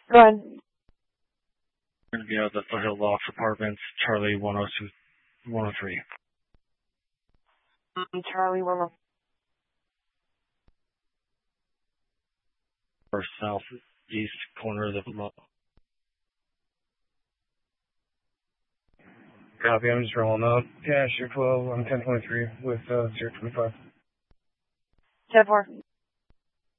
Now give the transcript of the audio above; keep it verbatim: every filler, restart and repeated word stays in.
Go ahead. Going to be out of the Foothill Loft Apartments, Charlie one oh two, one oh three. Um, Charlie one oh three. Or southeast corner of the lot. Copy, I'm just rolling up. Yeah, sure, twelve, I'm ten twenty-three with uh, zero twenty-five. ten four.